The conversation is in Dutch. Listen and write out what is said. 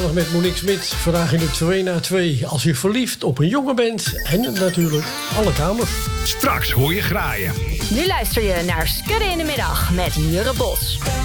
Met Monique Smit, vraag in de 2 na 2. Als je verliefd op een jongen bent en natuurlijk alle kamers. Straks hoor je graaien. Nu luister je naar Skudden in de Middag met Jurre Bos.